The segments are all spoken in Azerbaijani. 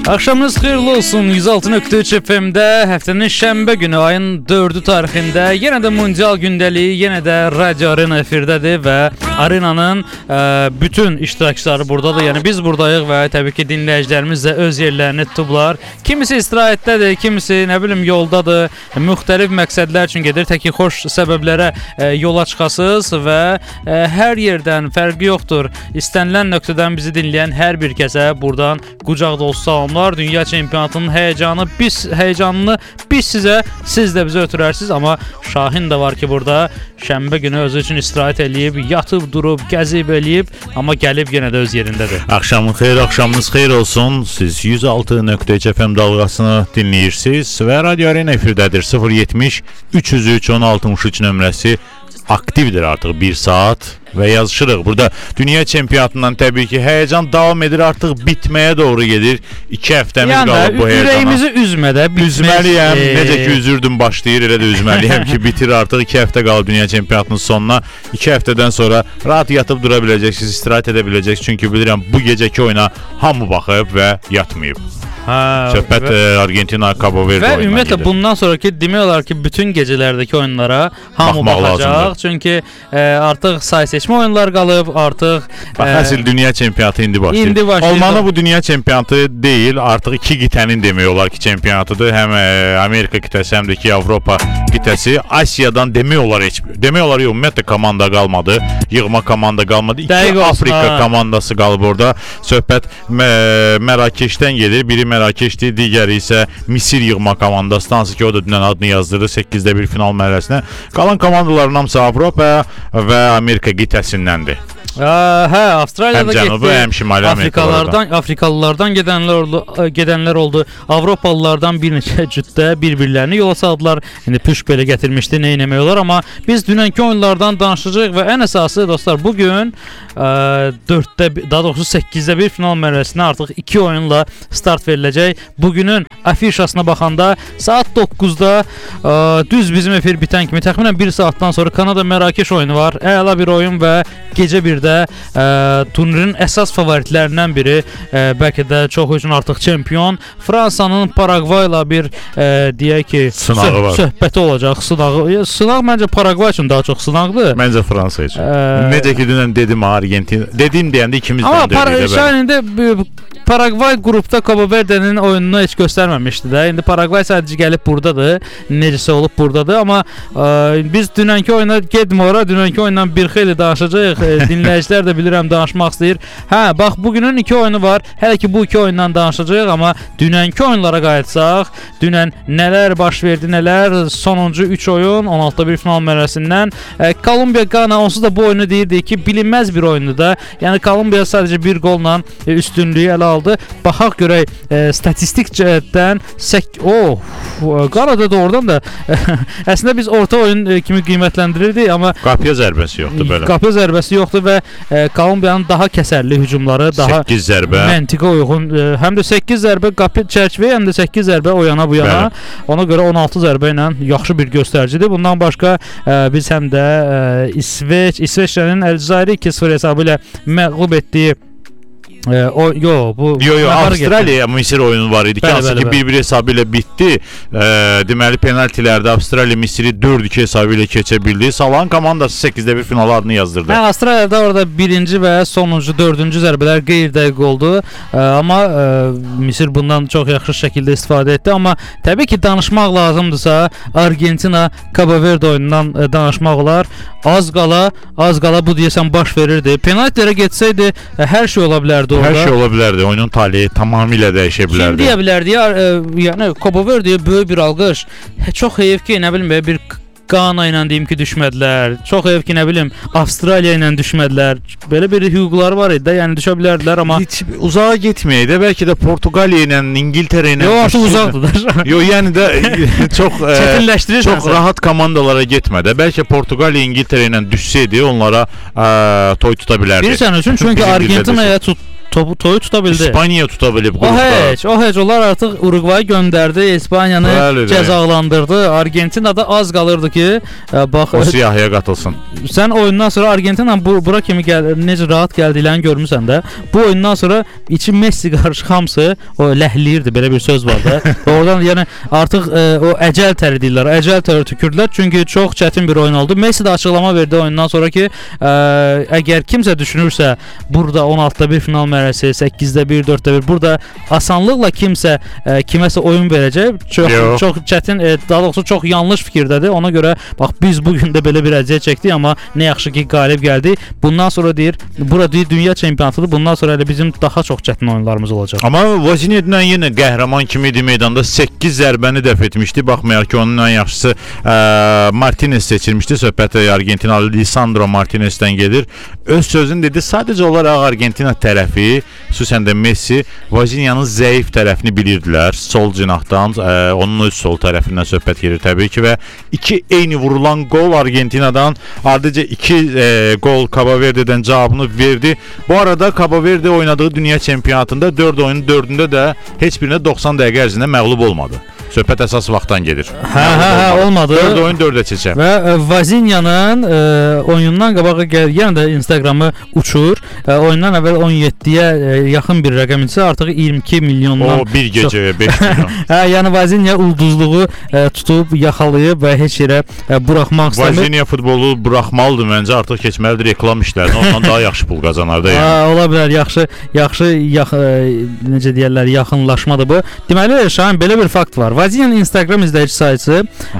Axşamınız xeyirli olsun. 106.3 FM-də həftənin şənbə günü ayın 4-ü tarixində yenə də mundial gündəliyi, yenə də Radio Arena efirdədir və Arenanın bütün iştirakçıları buradadır. Yəni biz buradayıq və təbii ki dinləyicilərimiz də öz yerlərini tutublar. Kimisi istirahətdədir, kimisi nə bilim yoldadır. Müxtəlif məqsədlər üçün gedir. Təki xoş səbəblərə yola çıxasınız və hər yerdən fərqi yoxdur. İstənilən nöqtədən bizi dinləyən hər bir kəsə buradan qucaq dolusu salamlar. Dünya çempionatının həyəcanını biz sizə, siz də bizə ötürərsiniz. Amma Şahin də var ki burada şənbə günü özü üçün istirahət eləyib, yatıb, durub, gəzib eləyib, amma gəlib yenə də öz yerindədir. Axşamınız xeyir olsun. Siz 106.3 FM dalğasını dinləyirsiniz və Radio Arena efirdədir. 070 303 1063 nömrəsi aktivdir artıq 1 saat və yazışırıq. Burada dünya çempionatından təbii ki həyəcan davam edir, artıq bitməyə doğru gedir. 2 həftəmiz qalıb bu həyəcana. Ürəyimizi üzmədə üzməliyəm. Necə ki üzürdüm başlayır, elə də üzməliyəm ki bitir artıq. 2 həftə qalıb dünya çempionatının sonuna. 2 həftədən sonra rahat yatıb dura biləcəksiniz, istirahət edə biləcəksiniz. Çünki bilirəm bu gecəki oyuna hamı baxıb və yatmayıb. Söhbət Argentina, Cabo Verde oyununa və ümumiyyətlə bundan sonraki demək olar ki bütün gecələrdəki oyunlara hamı baxacaq. Çünki artıq say seçmə oyunlar qalıb, artıq əsl dünya çempionatı indi başlayır. Olmalı bu dünya çempionatı deyil, artıq 2 qitənin demək olar ki çempionatıdır. Həm Amerika qitəsi, həm də ki Avropa qitəsi. Asiyadan demək olar ümumiyyətlə komanda qalmadı. Yığma komanda qalmadı. 2 Afrika komandası qalıb orada. Söhbət Mərakeşdən gedir. Biri Mərakeşdir, digəri isə Misir yığma komandası. Hansı ki o da dünən adını yazdırdı 8-də 1 final mərhələsinə. Qalan komandaların hamısı Avropa və Amerika qitəsindəndir. Avstraliyada həm Cənubi, həm Şimali Afrikalılardan gedənlər oldu. Avropalılardan bir neçə cütdə bir-birlərini yola saldılar. İndi püş belə gətirmişdi, nə etmək olar, amma biz dünənki oyunlardan danışacağıq və ən əsası dostlar bu gün 4-də, daha doğrusu 8-də 1 final mərhələsinə artıq 2 oyunla start veriləcək. Bugünün afişasına baxanda saat 9-da düz bizim efir bitən kimi təxminən 1 saatdan sonra Kanada Mərakeş oyunu var. Əla bir oyun və gecə 1-də turnirin əsas favoritlərindən biri, bəlkə də çox üçün artıq çempion Fransanın Paragvayla bir deyək ki söhbəti olacaq. Sınaq məncə Paragvay üçün daha çox sınaqdır. Məncə Fransa üçün. Necə ki dünən dedim Argentina. Dedim deyəndə ikimizdən də öyrədə. Amma Paragvay qrupda Cabo Verde'nin oyununu heç göstərməmişdi də. İndi Paragvay sadəcə gəlib burdadır. Necəsə olub burdadır. Amma biz dünənki oyuna getmora, dünənki oyundan bir xeyli danışacağıq. Dinləyicilər də bilirəm danışmaq istəyir. Bax bugünün 2 oyunu var. Hələ ki bu 2 oyundan danışacağıq, amma dünənki oyunlara qayıtsaq, dünən nələr baş verdi, nələr? Sonuncu 3 oyun 16-da 1 final mərhələsindən Kolumbiya-Qana, onsuz da bu oyunu deyirdi ki, bilinməz bir oyundur da. Yəni Kolumbiya sadəcə bir qolla üstünlüyü ələ aldı. Baxaq görək statistik cəhətdən Qanada da oradan da əslində biz orta oyun kimi qiymətləndirirdik, amma qapıya zərbəsi yoxdur belə. Qapıya zərbəsi yoxdur və Kolumbiyanın daha kəsərli hücumları, daha 8 zərbə, məntiqə uyğun, həm də 8 zərbə qapı çərçivəyə, həm də 8 zərbə o yana bu yana. Ona görə 16 zərbə ilə yaxşı bir göstəricidir. Bundan başqa biz həm də İsveçrənin Əlcəzairi 2-0 hesabı ilə məğlub etdiyi Avstraliya Misir oyunu var idi ki, hansı ki 1-1 hesabı ilə bitdi. Deməli penaltilərdə Avstraliya Misiri 4-2 hesabı ilə keçə bildi. Salan komandası 8-də 1 final adını yazdırdı. Avstraliyada orada birinci və sonuncu 4-cü zərbələr qeyri-dəqiq oldu. Amma Misir bundan çox yaxşı şəkildə istifadə etdi. Amma təbii ki danışmaq lazımdırsa Argentina Cabo Verde oyunundan danışmaq olar. Az qala bu deyəsən baş verirdi. Penaltilərə getsəydi hər şey ola bilərdi. Hər şey ola bilərdi. Oyunun taleyi tamamilə dəyişə bilərdi. Kim deyə bilərdi? Yəni Cabo Verde'yə böyük bir alqış. Çox heyif ki, nə bilim bir Qana ilə deyim ki düşmədilər. Çox heyif ki, nə bilim Avstraliya ilə düşmədilər. Belə bir hüquqları var idi, yəni düşə bilərdilər, amma heç uzağa getməyəydi də, bəlkə də Portuqaliya ilə, İngiltərə ilə. Yox, artıq uzaqdılar. Yəni də çox çətinləşdirir. Çox rahat komandalara getmədi. Bəlkə Portuqaliya İngiltərə ilə düşsəydi onlara toy tuta bilərdi. Bilirsən üçün, çünki Argentinaya toyu tuta bildi. İspaniya tuta bilib O heç onlar artıq Uruguayı göndərdi, İspaniyanı cəzalandırdı. Argentinada az qalırdı ki, bax o siyahıya qatılsın. Sən oyundan sonra Argentina bura kimi necə rahat gəldiklərini görmüsən də. Bu oyundan sonra içi Messi qarşı hamısı o ləhliyirdi, belə bir söz var da. Oradan yəni artıq o əcəl təri deyirlər, əcəl təri tükürdülər çünki çox çətin bir oyun oldu. Messi də açıqlama verdi oyundan sonra ki, əgər kimsə düşünürsə burada 16-da 1 final mərhələsi, 8-də 1, 4-də 1 burada asanlıqla kimsə kiməsə oyun verəcək. Çox çətin, daha doğrusu çox yanlış fikirdədir. Ona görə bax biz bu gün də belə bir əziyyət çəkdik, amma nə yaxşı ki qalib gəldi. Bundan sonra deyir, bura deyir dünya çempionatıdır. Bundan sonra elə bizim daha çox çətin oyunlarımız olacaq. Amma Vozinha yenə qəhrəman kimi idi meydanda 8 zərbəni dəf etmişdi. Baxmayaraq ki, onun ən yaxşısı Martinez seçilmişdi. Söhbət Argentinalı Lisandro Martinezdən gedir. Öz sözünü dedi. Sadəcə olaraq Argentina tərəfi, xüsusən də Messi, Vozinha'nın zəif tərəfini bilirdilər. Sol cinahdan, onun öz sol tərəfindən söhbət gedir təbii ki və 2 eyni vurulan gol Argentinadan, ardıca 2 gol Cabo Verde'dən cavabını verdi. Bu arada Cabo Verde oynadığı dünya çempionatında 4 oyunun 4-ündə də heç birinə 90 dəqiqə ərzində məğlub olmadı. Söhbət əsas vaxtdan gedir. Olmadı. 4 oyun 4-ə keçər. Və Vozinha'nın oyundan qabağa yenə də Instagramı uçur. Oyundan əvvəl 17-yə yaxın bir rəqəm isə artıq 22 milyondan. O bir gecəyə 5 milyon. Yəni Vozinha ulduzluğu tutub, yaxalayıb və heç yerə buraxmaq istəmir. Vozinha futbolu buraxmalıdır məncə, artıq keçməlidir reklam işlərinə. Ondan daha yaxşı pul qazanardı yəni. Ola bilər, yaxşı necə deyirlər, yaxınlaşmadır bu. Deməli, Şahin, belə bir fakt var. Vozinha'nın Instagram izləyici sayısı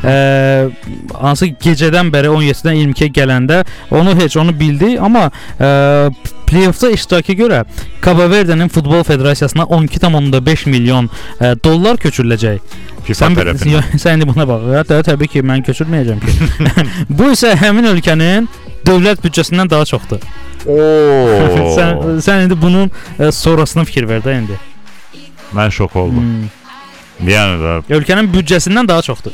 hansı gecədən bəri 17-dən 22-yə gələndə onu bildi, amma play-offda iştirakə görə Cabo Verde'nin Futbol Federasiyasına 12,5 milyon dollar köçürüləcək. FIFA tərəfindən. Sən indi buna bax. Təbii ki, mən köçürməyəcəm ki. Bu isə həmin ölkənin dövlət büdcəsindən daha çoxdur. Sən indi bunun sonrasına fikir ver də indi. Mən şok oldum. Yəni də ölkənin büdcəsindən daha çoxdur.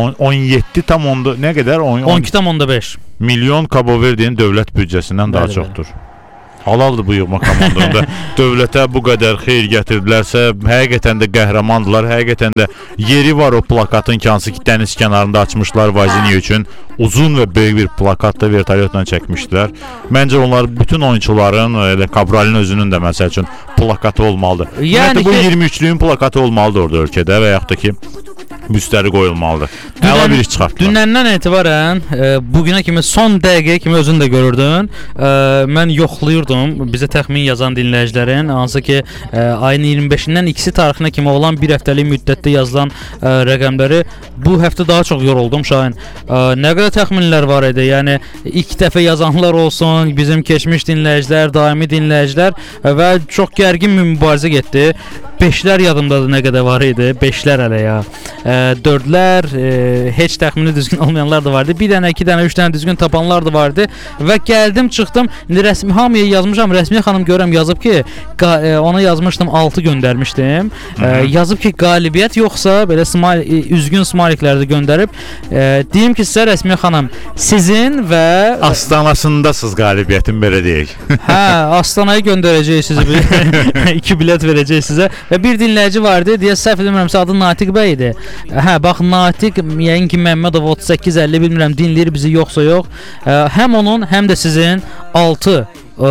17 tam onda nə qədər? 12,5 milyon Cabo Verde'nin dövlət büdcəsindən daha çoxdur. Halaldır bu yığma komandanda. Dövlətə bu qədər xeyir gətirdilərsə, həqiqətən də qəhrəmandılar. Həqiqətən də yeri var o plakatın ki, hansı ki dəniz kənarında açmışlar Vozinha üçün. Uzun və böyük bir plakat da vertolyotla çəkmişdilər. Məncə onlar bütün oyunçuların, elə Cabral'ın özünün də məsəl üçün plakatı olmalıdır. Yəni bu 23-lüyün plakatı olmalıdır orada ölkədə və yaxud da ki müstəri qoyulmalıdır. Əla bir iş çıxartdılar. Dünəndən etibarən bugünə kimi son dəqiqəyə kimi özün də görürdün. Mən yoxlayırdım bizə təxmin yazan dinləyicilərin, hansı ki ayın 25-dən 2-si tarixinə kimi olan bir həftəlik müddətdə yazılan rəqəmləri bu həftə daha çox yoruldum Şahin. Nə qədər təxminlər var idi. Yəni ilk dəfə yazanlar olsun, bizim keçmiş dinləyicilər, daimi dinləyicilər və çox gərgin bir mübarizə getdi. 5-lər yadımdadır nə qədər var idi. 5-lər hələ ya. 4-lər, heç təxmini düzgün olmayanlar da vardı. 1 dənə, 2 dənə, 3 dənə düzgün tapanlar da vardı. Və gəldim, çıxdım. İndi rəsmi hamıya yazmışam. Rəsmi xanım görəm yazıb ki, ona yazmışdım, 6 göndərmişdim. Yazıb ki, qalibiyyət yoxsa belə üzgün smaylikləri də göndərib. Deyim ki, sizə rəsmi xanım, sizin və Astanasındasınız qalibiyyətin, belə deyək. Hə, Astanaya göndərəcəyik sizi. 2 bilet verəcəyik sizə. Və bir dinləyici vardı, deyə səhv etmirəmsə adı Natiq bəy idi. Hə, bax Natiq, yəqin ki Məmmədov 3850 bilmirəm dinləyir bizi yoxsa yox. Həm onun, həm də sizin 6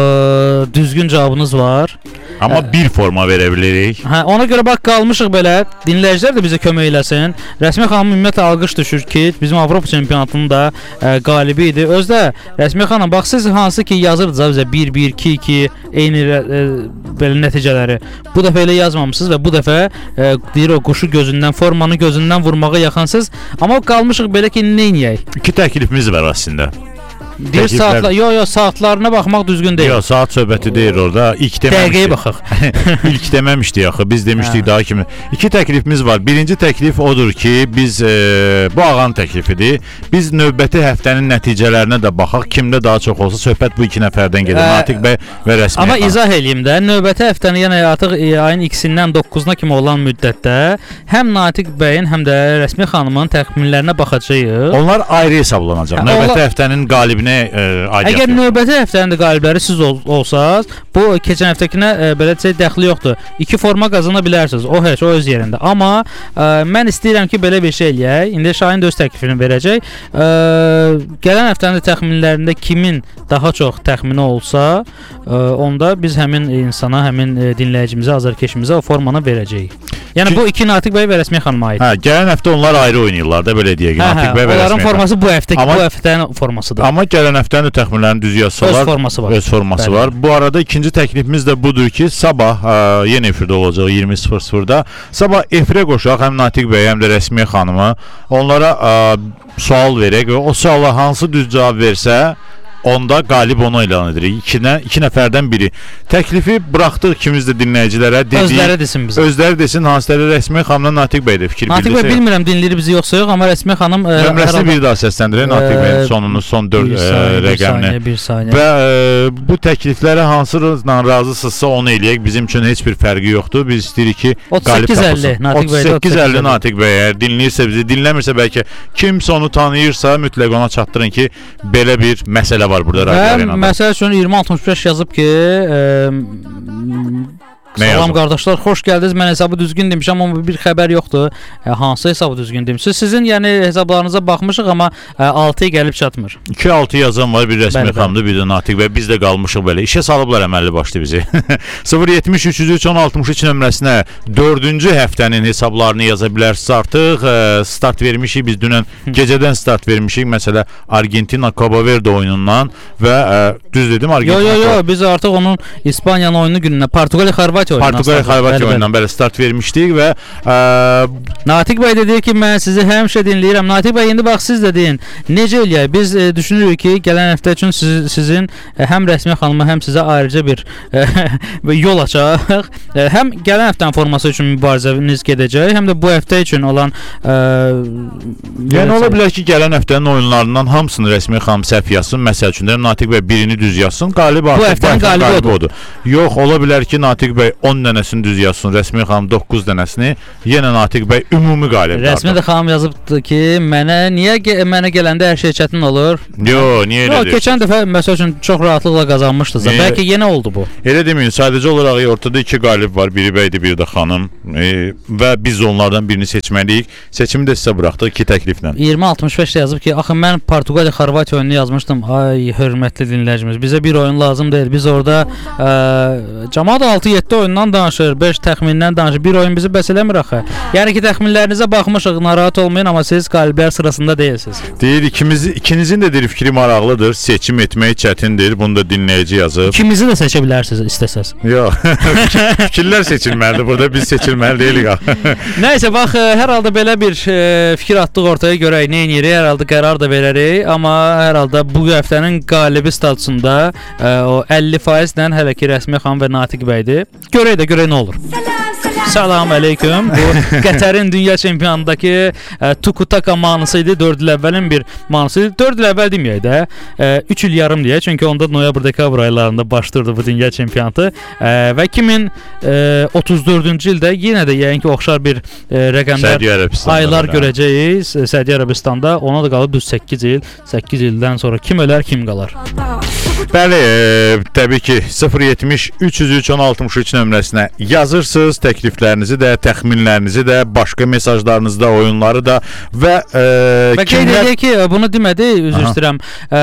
düzgün cavabınız var. Amma bir forma verə bilirik. Hə, ona görə bax qalmışıq belə. Dinləyicilər də bizə kömək eləsin. Rəsmi xanım ümumiyyətlə alqış düşür ki, bizim Avropa çempionatının da qalibi idi. Özdə rəsmi xanım bax siz hansı ki yazırdınız bizə 1-1, 2-2 eyni belə nəticələri. Bu dəfə elə yazmamısınız və bu dəfə deyir o quşu gözündən, formanı gözündən vurmağa yaxınsınız. Amma qalmışıq belə ki, nə edəyik? 2 təklifimiz var əslində. Deyir saatlar, saatlarına baxmaq düzgün deyil. Yox, saat söhbəti deyir orada. İlk deməmişdik. Dəqiqəyə baxaq. İlk deməmişdik axı. Biz demişdik daha kimi. 2 təklifimiz var. Birinci təklif odur ki, biz bu ağanın təklifidir. Biz növbəti həftənin nəticələrinə də baxaq. Kimdə daha çox olsa söhbət bu 2 nəfərdən gedir. Natiq bəy və rəsmi. Amma izah eləyim də. Növbəti həftəni, yəni artıq ayın 2-dən 9-una kimi olan müddətdə həm Natiq bəyin, həm də rəsmi xanımın təxminlərinə baxacağıq. Onlar ayrı hesablanacaq. Növbəti həftənin qalibinə nə aidiyyəti? Əgər növbəti həftənin də qalibləri siz olsaz, bu keçən həftəkinə belə desək dəxli yoxdur. 2 forma qazana bilərsiniz. O heç o öz yerində. Amma mən istəyirəm ki, belə bir şey eləyək. İndi Şahin də öz təklifini verəcək. Gələn həftənin təxminlərində kimin daha çox təxmini olsa, onda biz həmin insana, həmin dinləyicimizə, azarkeşimizə o formanı verəcəyik. Yəni bu iki Natiq bəy və Rəsmiyə xanıma aid. Hə, gələn həftə onlar ayrı oynayırlar da, belə deyək. Natiq bəy və Rəsmiyə. Onların forması bu həftənin formasıdır. Amma gələn həftənin təxminlərini düz yazsalar, öz forması var. Öz forması var. Bu arada ikinci təklifimiz də budur ki, sabah yenə efirdə olacaq 20:00-da. Sabah efirə qoşaq həm Natiq bəy, həm də Rəsmiyə xanımı. Onlara sual verək və o suala hansı düz cavab versə, onda qalib onu elan edirik. İki nəfərdən biri. Təklifi buraxdıq ikimiz də dinləyicilərə. Özləri desin bizə. Özləri desin, hansıları Rəsmiyə xanımla Natiq bəy də fikir bildirsə. Natiq bəy bilmirəm dinləyir bizi yoxsa yox, amma Rəsmiyə xanım nömrəsini bir daha səsləndirək. Natiq bəyin sonunu, son 4 rəqəmini. Bir saniyə. Və bu təkliflərə hansılarla razısınızsa onu eləyək. Bizim üçün heç bir fərqi yoxdur. Biz istəyirik ki, qalib tapılsın. 38-50 Natiq bəy. Əgər dinləyirsə bizi, dinləmirsə bəlkə kimsə onu tanıyırsa, mütləq ona çatdırın ki, belə bir məsələ var burada Radio Arenada. Məsəl üçün 2065 yazıb ki, salam qardaşlar, xoş gəldiniz. Mən hesabı düzgün demişəm, amma bir xəbər yoxdur. Hansı hesabı düzgün demişsiniz? Sizin yəni hesablarınıza baxmışıq, amma 6-ya gəlib çatmır. 2-6 yazan var, bir Rəsmiyə xanımdır, bir də Natiq bəy. Biz də qalmışıq belə. İşə salıblar əməlli başlı bizi. 070 303 1063 nömrəsinə 4-cü həftənin hesablarını yaza bilərsiniz artıq. Start vermişik, biz dünən gecədən start vermişik. Məsələ Argentina Cabo Verde oyunundan və düz dedim Argentina. Yox, biz artıq onun İspaniyanın oyunu gününə Portuqaliya Xorvatiya oyunundan belə start vermişdik və Natiq bəy dedi ki, mən sizi həmişə dinləyirəm. Natiq bəy, indi bax siz də deyin. Necə eləyək? Biz düşünürük ki, gələn həftə üçün sizin həm Rəsmiyə xanıma, həm sizə ayrıca bir yol açaq. Həm gələn həftənin forması üçün mübarizəniz gedəcək, həm də bu həftə üçün olan yəni ola bilər ki, gələn həftənin oyunlarından hamısını Rəsmiyə xanım səhv yazsın. Məsəl üçün də Natiq bəy birini düz yazsın. Qalib artıq bu həftənin qalibi odur. Yox, ola bilər ki, Natiq bəy 10 dənəsini düz yazsın, Rəsmiyə xanım 9 dənəsini, yenə Natiq bəy ümumi qalibdir. Rəsmiyə də xanım yazıbdı ki, niyə mənə gələndə hər şey çətin olur? Yox, niyə elə deyirsən? Keçən dəfə məsəl üçün çox rahatlıqla qazanmışdınız. Bəlkə yenə oldu bu. Elə deməyin, sadəcə olaraq ortada 2 qalib var, biri bəydir, biri də xanım və biz onlardan birini seçməliyik. Seçimi də sizə buraxdıq 2 təkliflə. 2065 yazıb ki, axı mən Portuqaliya Xorvatiya oyununu yazmışdım. Ay, hörmətli dinləyicimiz, bizə bir oyun lazım deyil. Biz orada cəmaət 6-7 oyundan danışır, 5 təxmindən danışır. Bir oyun bizi bəs eləmir axı. Yəni ki, təxminlərinizə baxmışıq, narahat olmayın, amma siz qaliblər sırasında deyilsiniz. Deyir, ikinizin də deyir fikri maraqlıdır. Seçim etmək çətindir. Bunu da dinləyici yazıb. İkimizi də seçə bilərsiniz istəsəz. Yox. Fikirlər seçilməlidir. Burada biz seçilməli deyilik. Nəysə, bax, hər halda belə bir fikir atdıq ortaya, görək nə edirik. Hər halda qərar da verərik, amma hər halda bu həftənin qalibi statusunda o 50% hələ ki Rəsmiyə xanım və Natiq bəydir. Görək nə olur. Salam əleyküm. Bu Qətərin dünya çempionatındakı Tukutaka mahnısı idi. 4 il əvvəlin bir mahnısı idi. 4 il əvvəl deməyək də, 3 il yarım deyək. Çünki onda noyabr-dekabr aylarında başlayırdı bu dünya çempionatı. Və 2034-cü ildə yenə də yəqin ki, oxşar bir rəqəmlər, aylar görəcəyik Səudiyyə Ərəbistanda. Ona da qalıb düz 8 il. 8 ildən sonra kim ölər, kim qalar? Bəli, təbii ki 070 303 1063 nömrəsinə yazırsınız təkliflərinizi də, təxminlərinizi də, başqa mesajlarınızı da, oyunları da və qeyd edək ki, bunu demədi, üzr istəyirəm.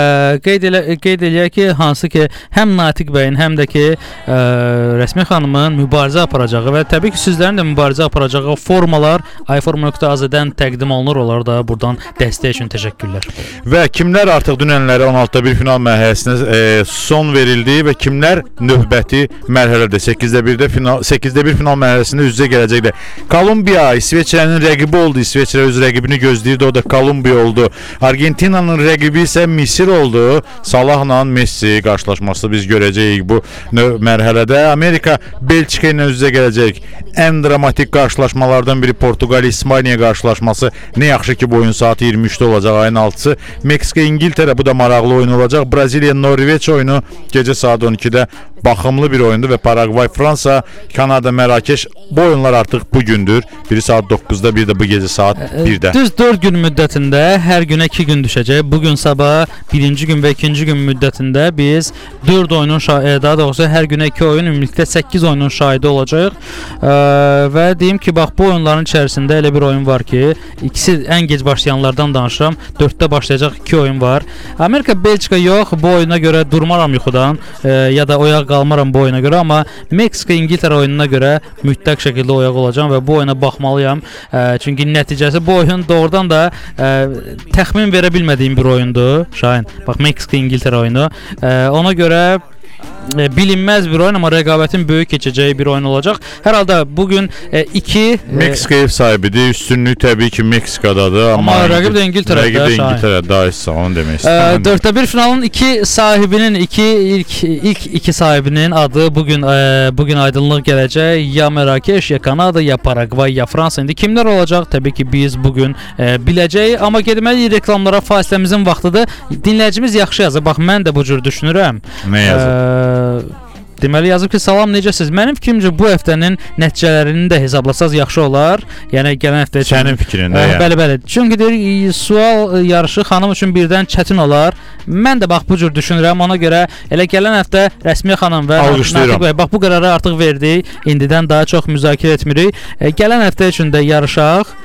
Qeyd edək ki, hansı ki həm Natiq bəyin, həm də ki Rəsmiyə xanımın mübarizə aparacağı və təbii ki sizlərin də mübarizə aparacağı formalar iForma.az-dən təqdim olunur. Onlara da buradan dəstək üçün təşəkkürlər. Və kimlər artıq dünənləri 16-da bir final mərhələsinə son verildi və kimlər növbəti mərhələdə 8-də 1 final mərhələsində üz-üzə gələcəklər. Kolumbiya İsveçrənin rəqibi oldu. İsveçrə öz rəqibini gözləyirdi. O da Kolumbiya oldu. Argentinanın rəqibi isə Misir oldu. Salahla Messi qarşılaşması biz görəcəyik bu mərhələdə. Amerika Belçika ilə üz-üzə gələcək. Ən dramatik qarşılaşmalardan biri Portuqaliya-İspaniya qarşılaşması. Nə yaxşı ki bu oyun saatı 23-də olacaq, ayın 6-sı. Meksika İngiltərə, bu da maraqlı oyun olacaq. Braziliya Norveç oyunu gecə saat 12-də baxımlı bir oyundu və Paragvay, Fransa, Kanada, Mərakeş bu oyunlar artıq bu gündür. Biri saat 9-da, bir də bu gecə saat 1-də. Düz 4 gün müddətində hər günə 2 gün düşəcək. Bugün sabah 1-ci gün və 2-ci gün müddətində biz 4 oyunun daha doğrusu hər günə 2 oyun, ümumilikdə 8 oyunun şahidi olacağıq. Və deyim ki, bax bu oyunların içərisində elə bir oyun var ki, ikisi ən gec başlayanlardan danışıram. 4-də başlayacaq 2 oyun var. Amerika, Belçika yox. Bu oyuna görə durmaram yuxudan ya da oyaq qalmaram bu oyuna görə, amma Meksika, İngiltərə oyununa görə mütləq şəkildə oyaq olacağam və bu oyuna baxmalıyam. Çünki nəticəsi bu oyun doğrudan da təxmin verə bilmədiyim bir oyundur. Şahin, bax Meksika, İngiltərə oyunu. Ona görə bilinməz bir oyun, amma rəqabətin böyük keçəcəyi bir oyun olacaq. Hər halda bugün 2 Meksika ev sahibidir. Üstünlük təbii ki Meksikadadır, amma rəqib də İngiltərədə. Rəqib də İngiltərədə, daha isə onu demək istəyirəm. 4-də 1 finalın 2 sahibinin ilk 2 sahibinin adı bugün aydınlıq gələcək. Ya Mərakeş, ya Kanada, ya Paragvay, ya Fransa. İndi kimlər olacaq? Təbii ki biz bugün biləcəyik, amma getməliyik reklamlara, fasiləmizin vaxtıdır. Dinləyicimiz yaxşı yazır. Bax mən də bu cür düşünürəm. Nə yazır? Deməli yazıb ki, salam, necəsiz? Mənim fikrimcə bu həftənin nəticələrini də hesablasaz yaxşı olar. Yəni gələn həftə üçün. Sənin fikrində yəni. Bəli. Çünki deyir, sual yarışı xanım üçün birdən çətin olar. Mən də bax bu cür düşünürəm. Ona görə elə gələn həftə Rəsmiyə xanım və Natiq bəy bax bu qərarı artıq verdik. İndidən daha çox müzakirə etmirik. Gələn həftə üçün də yarışaq.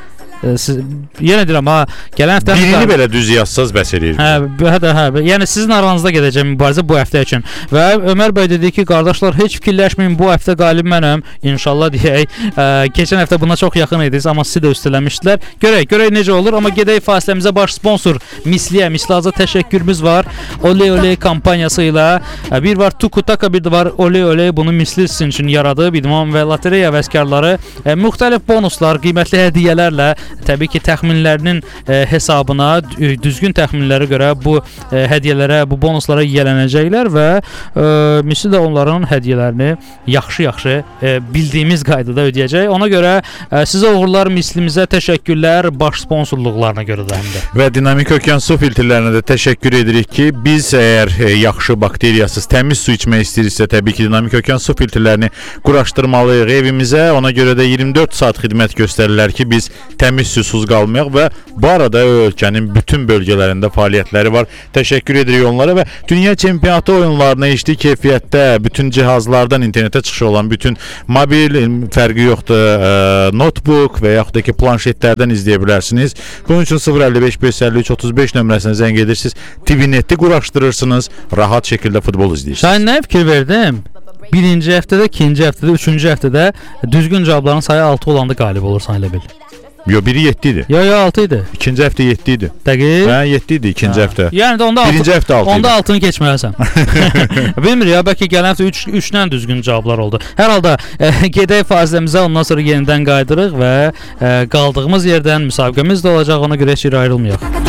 Yenə deyirəm, gələn həftə birini belə düz yazsaz bəs eləyir. Yəni sizin aranızda gedəcək mübarizə bu həftə üçün. Və Ömər bəy dedi ki, qardaşlar heç fikirləşməyin, bu həftə qalib mənəm. İnşallah deyək. Keçən həftə buna çox yaxın idiniz, amma sizi də üstələmişdilər. Görək necə olur, amma gedək fasiləmizə. Baş sponsor Mislaza təşəkkürümüz var. Oley kampaniyası ilə. Bir var Tukutaka, bir də var Oley. Bunu Misli sizin üçün yaradıb. İdman və lotereya vəskarları müxtəlif bonuslar, qiymətli hədiyyələrlə, təbii ki, təxminlərinin hesabına, düzgün təxminlərə görə bu hədiyyələrə, bu bonuslara yiyələnəcəklər və Misli də onların hədiyyələrini yaxşı bildiyimiz qaydada ödəyəcək. Ona görə sizə uğurlar, Mislimizə təşəkkürlər, baş sponsorluqlarına görə də həm də. Və Dinamik Okean su filtrlərinə də təşəkkür edirik ki, biz əgər yaxşı bakteriyasız, təmiz su içmək istəyiriksə, təbii ki, Dinamik Okean su filtrlərini quraşdırmalıyıq evimizə. Ona görə də 24 saat xidmət göstərirlər ki, biz təmiz susuz qalmayaq və bu arada ölkənin bütün bölgələrində fəaliyyətləri var. Təşəkkür edirik onlara və dünya çempionatı oyunlarına HD keyfiyyətdə bütün cihazlardan internetə çıxışı olan bütün mobil, fərqi yoxdur, notebook və yaxud da ki planşetlərdən izləyə bilərsiniz. Bunun üçün 055 553 35 nömrəsinə zəng edirsiniz. TV-netdə quraşdırırsınız, rahat şəkildə futbol izləyirsiniz. Sən nə fikir verdin? Birinci həftədə, ikinci həftədə, üçüncü həftədə düzgün cavabların sayı 6 olanda qalib olursan elə bil. Yo, biri 7 idi. Yo 6 idi. İkinci həftə 7 idi. Dəqiq. 7 idi ikinci həftə. Yəni də onda birinci həftə 6 idi. Onda 6-nı keçməlisən. Bilmir ya, bəlkə gələn həftə 3-dən düzgün cavablar oldu. Hər halda gedək fasiləmizə, ondan sonra yenidən qayıdırıq və qaldığımız yerdən müsabiqəmiz də olacaq. Ona görə heç yerə ayrılmayaq.